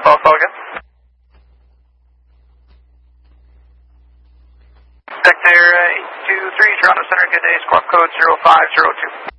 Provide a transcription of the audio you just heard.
call again. Sector 823, Toronto Center, good day, squawk code 0502.